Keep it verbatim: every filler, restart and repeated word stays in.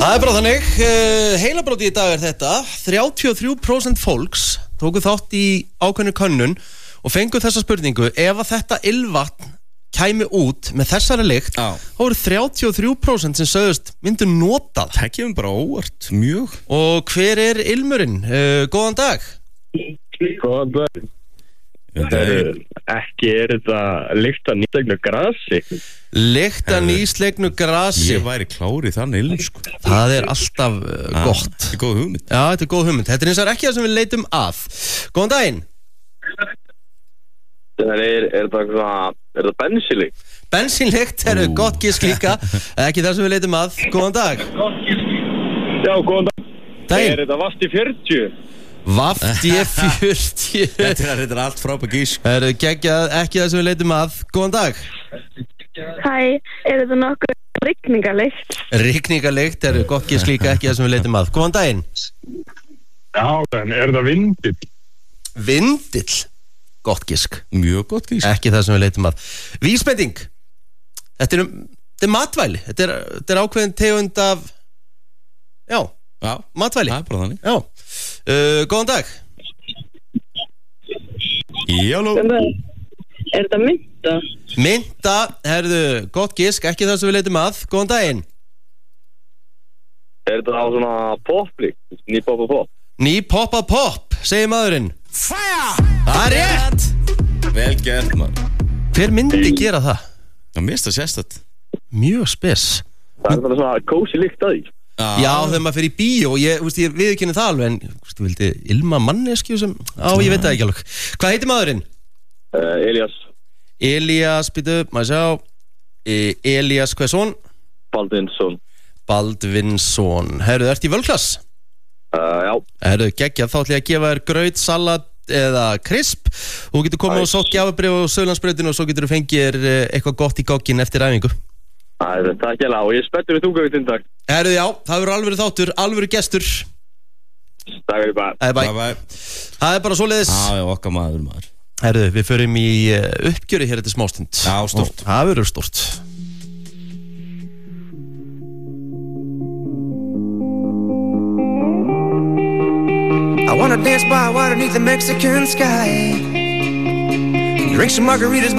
Það er bara þannig, uh, heilabróti í dag er þetta. þrjátíu og þrjú prósent fólks tóku þátt í ákveðnu könnun og fengu þessa spurningu: ef að þetta ylvatn kæmi út með þessari lykt, þá voru þrjátíu og þrjú prósent sem sögðust myndu nota það. Það kemur bara óvart, mjög. Og hver er ilmurinn? Uh, góðan dag. Góðan dag. Er, ekki er þetta lykt af nýslegnu grasi. Lykt af nýslegnu grasi. Ég væri klár í þann ilm, sko. Það er alltaf uh, ah, gott. Þetta er góð hugmynd. Já, þetta er góð hugmynd. Þetta er eins og ekki það sem við leitum að. Góðan daginn. Það er, er það eitthvað, er það bensínlykt? Bensínlykt, er uh. gott gisk líka. Ekki það sem við leitum að. Góðan dag. Já, góðan dag. Daginn. Er þetta vast í fjörutíu? Vafti fjörutíu. Þetta er, er allt frábæk gísk. Það eru geggjað, ekki það sem við leitum að. Góðan dag. Hæ, er þetta nokkuð rigningalykt? Rigningalykt, eru gott gisk líka, ekki það sem við leitum að. Góðan daginn. Já, en er þetta vindill? Vindill, gott gisk. Mjög gott gisk. Ekki það sem við leitum að. Vísbending. Þetta er, um, þetta er matvæli. Þetta er, þetta er ákveðin tegund af, já, já. matvæli. Það er bara þannig. Já. Uh, góðan dag. Jáló. Er þetta mynda? Mynda, herðu, gott gisk, ekki það sem við leitum að. Góðan daginn. Er þetta á svona poplykt? Ný pop og pop? Ný pop og pop, segir maðurinn. Fire! Það er rétt. Vel gert, maður. Hver myndi gera það? Það mista sérstætt. Mjög spes. Það er bara svona kósi lykt að því. Ah. Já, þegar maður fer í bíó, ég, veist, ég viðurkenni það alveg, en þú vildi ilma manneskju sem, á, ég veit það ekki alveg. Hvað heitir maðurinn? Uh, Elías. Elías, býtu, maður sjá. E, Elías, hvað er svon? Baldvinsson. Baldvinsson. Herru, ertu í völklass? Uh, já. Herru, geggjað, þá ætlum ég að gefa þér graut, salat eða krisp. Þú getur komið og sótt gjafabrif á Söðlandsbrautinu og svo getur þú fengið eitthvað gott í gogginn eftir æfingu. Það er takk hjá og ég er spenntur við þungavitinn dag. Herru, já, það verður alvöru þáttur, alvöru gestur. Takk fyrir bara. Bye bye. Bye bye. Það er bara svoleiðis. Já, já, okkar maður, maður. Herru, við förum í uppgjöri hér eftir smástund. Já, stort. Það verður stort. I wanna dance by water beneath the Mexican sky. Drink some margaritas